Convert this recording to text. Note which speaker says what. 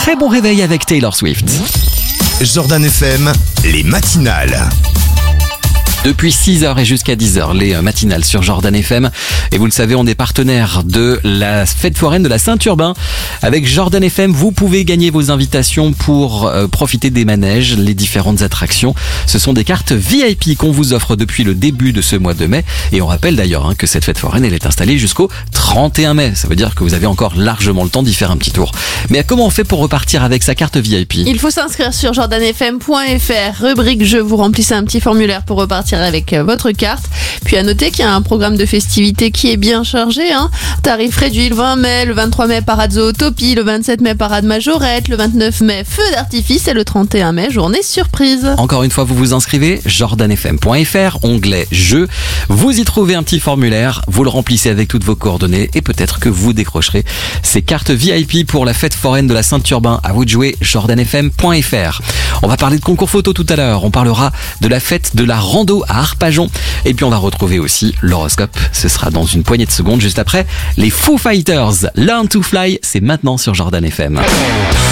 Speaker 1: très bon réveil avec Taylor Swift.
Speaker 2: Jordan FM, les matinales.
Speaker 1: Depuis 6h et jusqu'à 10h, les matinales sur Jordan FM. Et vous le savez, on est partenaire de la fête foraine de la Saint-Urbain. Avec Jordan FM, vous pouvez gagner vos invitations pour profiter des manèges, les différentes attractions. Ce sont des cartes VIP qu'on vous offre depuis le début de ce mois de mai. Et on rappelle d'ailleurs que cette fête foraine, elle est installée jusqu'au 31 mai. Ça veut dire que vous avez encore largement le temps d'y faire un petit tour. Mais comment on fait pour repartir avec sa carte VIP ?
Speaker 3: Il faut s'inscrire sur jordanfm.fr, rubrique jeu, vous remplissez un petit formulaire pour repartir avec votre carte. Puis à noter qu'il y a un programme de festivités qui est bien chargé. Tarif réduit le 20 mai, le 23 mai parade Zootopie, le 27 mai parade Majorette, le 29 mai feu d'artifice et le 31 mai journée surprise.
Speaker 1: Encore une fois, vous vous inscrivez, jordanfm.fr, onglet jeu. Vous y trouvez un petit formulaire, vous le remplissez avec toutes vos coordonnées et peut-être que vous décrocherez ces cartes VIP pour la fête foraine de la Saint-Urbain. À vous de jouer, jordanfm.fr. On va parler de concours photo tout à l'heure. On parlera de la fête de la rando à Arpajon. Et puis on va retrouver aussi l'horoscope. Ce sera dans une poignée de secondes juste après les Foo Fighters. Learn to Fly, c'est maintenant sur Jordan FM.